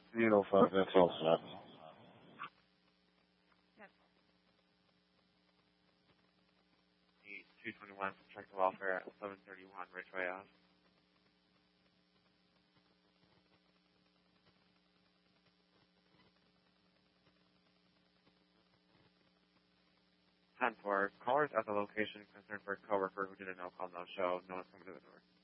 805, that's all set. Yep. 221, check the welfare at 1131 Ridgeway Ave. And for callers at the location concerned for a coworker who did a no-call, no-show, no one's coming to the door.